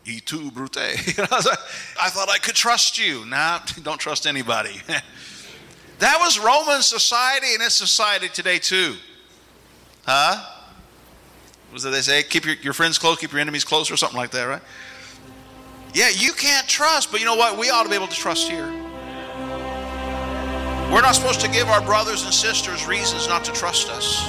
E tu, Brute. I thought I could trust you. Nah, don't trust anybody. That was Roman society, and it's society today too. Huh? Was it they say, keep your friends close, keep your enemies close, or something like that, right? Yeah, you can't trust, but you know what? We ought to be able to trust here. We're not supposed to give our brothers and sisters reasons not to trust us.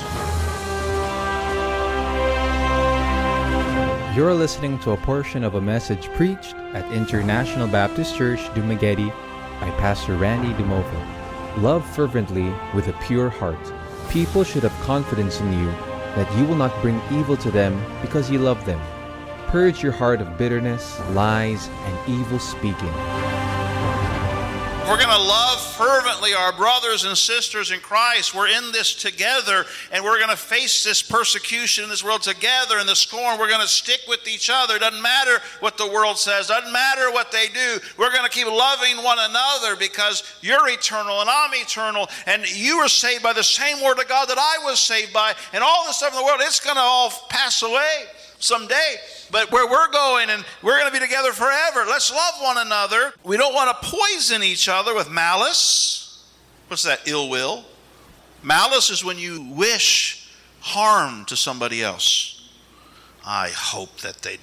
You're listening to a portion of a message preached at International Baptist Church, Dumaguete by Pastor Randy Dumovo. Love fervently with a pure heart. People should have confidence in you that you will not bring evil to them because you love them. Purge your heart of bitterness, lies, and evil speaking. We're going to love fervently our brothers and sisters in Christ. We're in this together, and we're going to face this persecution in this world together, and the scorn. We're going to stick with each other. Doesn't matter what the world says. Doesn't matter what they do. We're going to keep loving one another because you're eternal and I'm eternal, and you were saved by the same word of God that I was saved by, and all this stuff in the world, it's going to all pass away someday. But where we're going, and we're going to be together forever. Let's love one another. We don't want to poison each other with malice. What's that? Ill will. Malice is when you wish harm to somebody else. I hope that they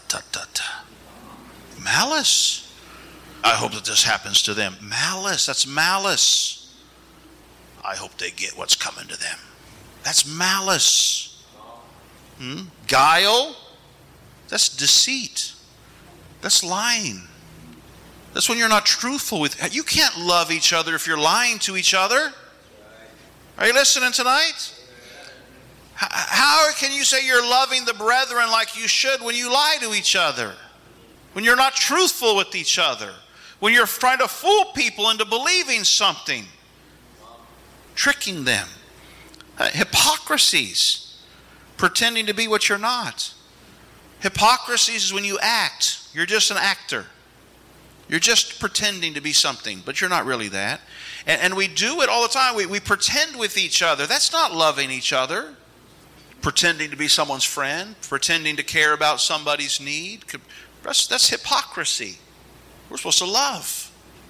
Malice. I hope that this happens to them. Malice. That's malice. I hope they get what's coming to them. That's malice. Guile. That's deceit. That's lying. That's when you're not truthful with. You can't love each other if you're lying to each other. Are you listening tonight? How can you say you're loving the brethren like you should when you lie to each other? When you're not truthful with each other? When you're trying to fool people into believing something? Tricking them. Hypocrisies. Pretending to be what you're not. Hypocrisy is when you act. You're just an actor. You're just pretending to be something, but you're not really that. And we do it all the time. We pretend with each other. That's not loving each other. Pretending to be someone's friend. Pretending to care about somebody's need. That's hypocrisy. We're supposed to love.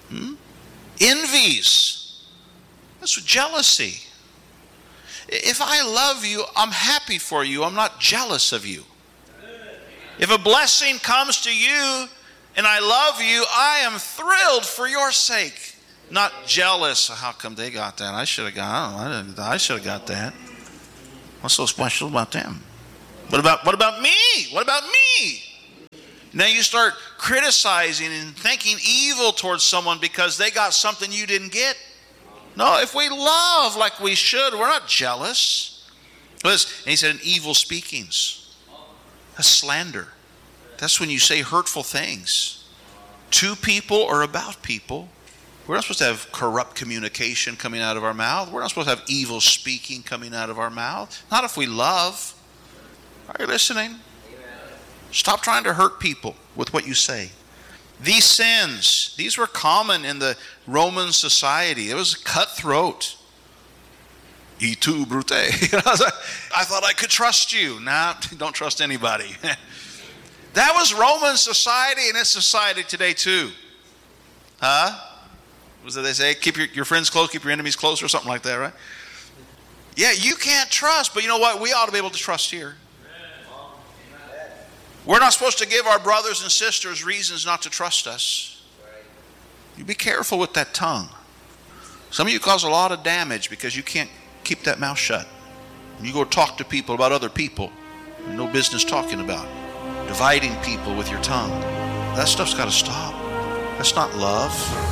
Envies. That's jealousy. If I love you, I'm happy for you. I'm not jealous of you. If a blessing comes to you and I love you, I am thrilled for your sake. Not jealous. How come they got that? I should have got that. What's so special about them? What about me? What about me? Now you start criticizing and thinking evil towards someone because they got something you didn't get. No, if we love like we should, we're not jealous. And he said, evil speakings. That's slander. That's when you say hurtful things to people or about people. We're not supposed to have corrupt communication coming out of our mouth. We're not supposed to have evil speaking coming out of our mouth. Not if we love. Are you listening? Amen. Stop trying to hurt people with what you say. These sins, these were common in the Roman society. It was cutthroat. E tu, Brute. I thought I could trust you. Nah, don't trust anybody. That was Roman society, and it's society today too. Huh? Was it they say, keep your friends close, keep your enemies close, or something like that, right? Yeah, you can't trust, but you know what? We ought to be able to trust here. We're not supposed to give our brothers and sisters reasons not to trust us. You be careful with that tongue. Some of you cause a lot of damage because you can't keep that mouth shut. You go talk to people about other people. No business talking about. Dividing people with your tongue. That stuff's got to stop. That's not love.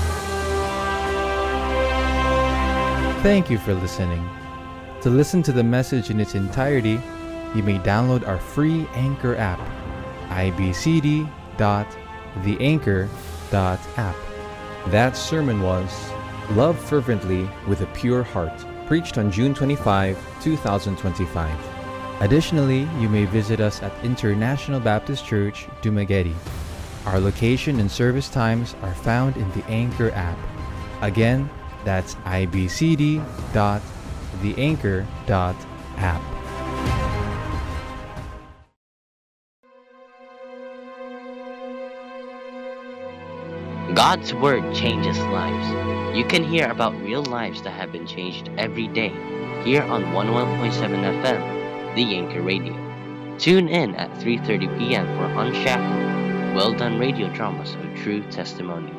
Thank you for listening. To listen to the message in its entirety, you may download our free Anchor app, ibcd.theanchor.app. That sermon was Love Fervently with a Pure Heart, preached on June 25, 2025. Additionally, you may visit us at International Baptist Church, Dumaguete. Our location and service times are found in the Anchor app. Again, that's ibcd.theanchor.app. God's Word changes lives. You can hear about real lives that have been changed every day here on 101.7 FM, The Anchor Radio. Tune in at 3:30 p.m. for Unshackled, well-done radio dramas of true testimony.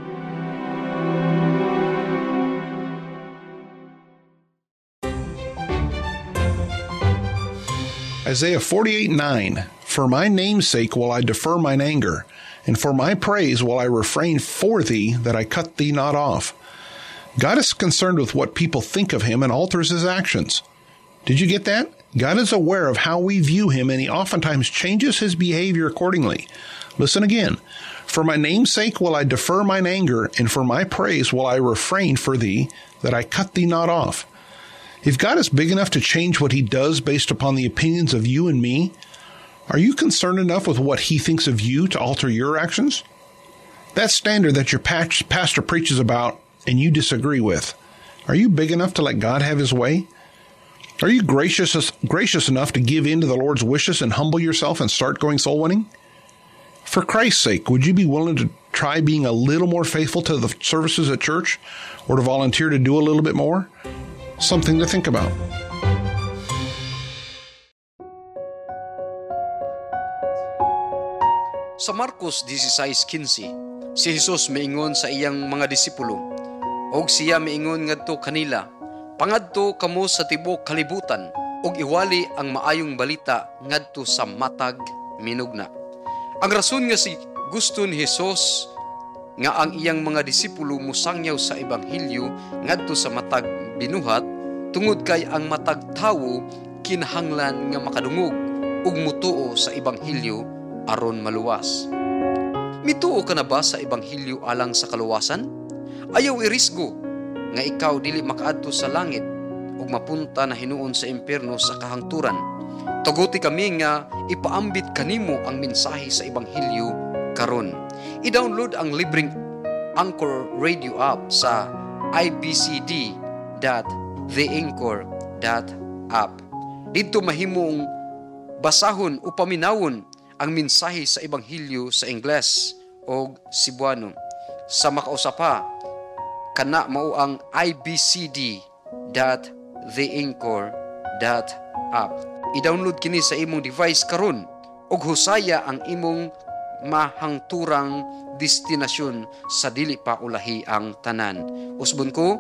Isaiah 48:9, For my name's sake will I defer mine anger, and for my praise will I refrain for thee, that I cut thee not off. God is concerned with what people think of him and alters his actions. Did you get that? God is aware of how we view him, and he oftentimes changes his behavior accordingly. Listen again. For my name's sake will I defer mine anger, and for my praise will I refrain for thee, that I cut thee not off. If God is big enough to change what he does based upon the opinions of you and me, are you concerned enough with what he thinks of you to alter your actions? That standard that your pastor preaches about and you disagree with, are you big enough to let God have his way? Are you gracious enough to give in to the Lord's wishes and humble yourself and start going soul winning? For Christ's sake, would you be willing to try being a little more faithful to the services at church, or to volunteer to do a little bit more? Something to think about. Sa Marcos 16:15, si Jesus miingon sa iyang mga disipulo, og siya miingon ngadto kanila, pangadto kamo sa tibuok kalibutan, og iwali ang maayong balita ngadto sa matag minugna. Ang rason nga si gusto ni Jesus nga ang iyang mga disipulo musangyaw sa ebanghelyo ngadto sa matag binuhat, tungod kay ang matag tawo kinahanglan nga makadungog ug mutuo sa ebanghelyo aron maluwas. Mituo ka na ba sa ebanghelyo alang sa kaluwasan? Ayaw irisgo nga ikaw dili makaadto sa langit ug mapunta na hinuon sa impyerno sa kahangturan. Tuguti kami nga ipaambit kanimo ang mensahe sa ebanghelyo karon. I-download ang libreng Anchor Radio app sa ibcd.theanchor.app. Dito mahimong basahon o paminawon ang mensahe sa ebanghelyo sa Ingles o Cebuano. Sa makausapa, kana mao ang ibcd.theanchor.app. I-download kini sa imong device karon ug husaya ang imong mahangturang destinasyon sa dili pa ulahi ang tanan. Usbon ko,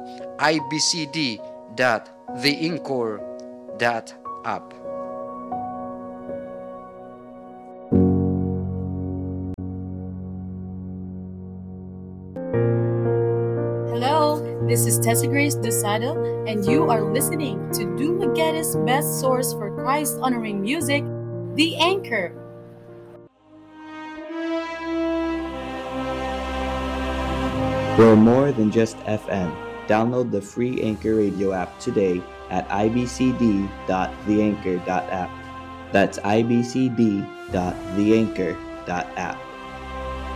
ibcd.theanchor.app. Hello, this is Tessa Grace Dosado, and you are listening to Dumageta's best source for Christ-honoring music, The Anchor. We're more than just FM. Download the free Anchor Radio app today at ibcd.theanchor.app. That's ibcd.theanchor.app.